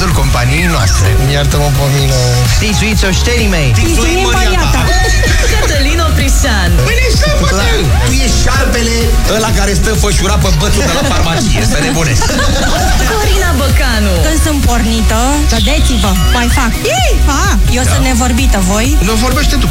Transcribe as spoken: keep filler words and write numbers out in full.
bugetul companiei noastre. Iartă-mă pe mine. Tizuiți oștenii mei. Tizuim măriata. Cătălin Oprișan. Păi tu ești șarpele ăla care stă fășurat pe bățul de la farmacie. Să nebunesc. Corina Băcanu. Când sunt pornită, dădeți-vă, mai fac. Ii, a, eu da. sunt nevorbită, voi? Nu vorbește tu.